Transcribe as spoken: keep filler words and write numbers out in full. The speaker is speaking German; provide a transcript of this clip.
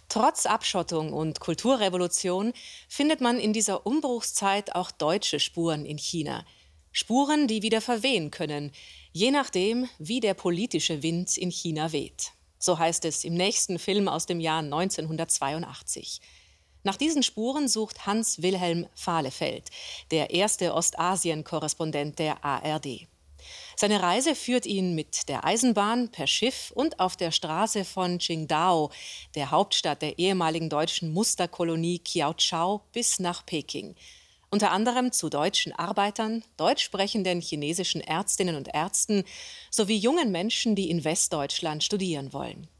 Trotz Abschottung und Kulturrevolution findet man in dieser Umbruchszeit auch deutsche Spuren in China. Spuren, die wieder verwehen können, je nachdem, wie der politische Wind in China weht. So heißt es im nächsten Film aus dem Jahr neunzehnhundertzweiundachtzig. Nach diesen Spuren sucht Hans-Wilhelm Vahlefeld, der erste Ostasien-Korrespondent der A R D. Seine Reise führt ihn mit der Eisenbahn, per Schiff und auf der Straße von Qingdao, der Hauptstadt der ehemaligen deutschen Musterkolonie Kiautschou, bis nach Peking. Unter anderem zu deutschen Arbeitern, deutsch sprechenden chinesischen Ärztinnen und Ärzten sowie jungen Menschen, die in Westdeutschland studieren wollen.